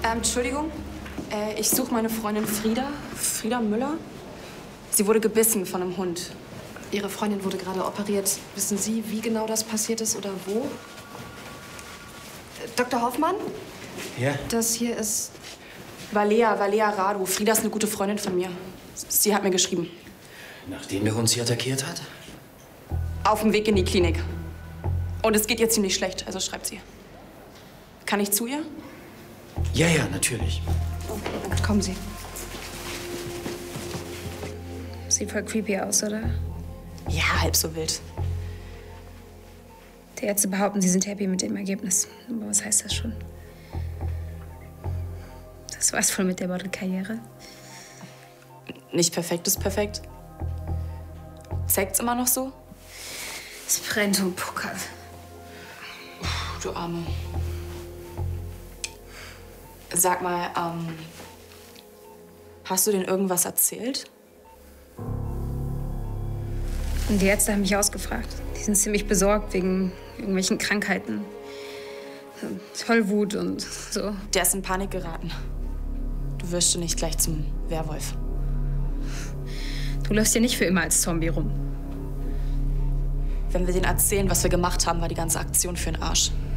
Entschuldigung. Ich suche meine Freundin Frieda. Frieda Müller. Sie wurde gebissen von einem Hund. Ihre Freundin wurde gerade operiert. Wissen Sie, wie genau das passiert ist oder wo? Dr. Hoffmann? Ja? Das hier ist... Valea Radu. Frieda ist eine gute Freundin von mir. Sie hat mir geschrieben. Nachdem der Hund sie attackiert hat? Auf dem Weg in die Klinik. Und es geht ihr ziemlich schlecht, also schreibt sie. Kann ich zu ihr? Ja, ja, natürlich. Kommen Sie. Sieht voll creepy aus, oder? Ja, halb so wild. Die Ärzte behaupten, sie sind happy mit dem Ergebnis. Aber was heißt das schon? Das war's wohl mit der Modelkarriere. Nicht perfekt ist perfekt. Zeigt's immer noch so? Es brennt und puckert. Du Arme. Sag mal, hast du denn irgendwas erzählt? Und die Ärzte haben mich ausgefragt. Die sind ziemlich besorgt wegen irgendwelchen Krankheiten. Tollwut und so. Der ist in Panik geraten. Du wirst schon nicht gleich zum Werwolf. Du läufst ja nicht für immer als Zombie rum. Wenn wir denen erzählen, was wir gemacht haben, war die ganze Aktion für den Arsch.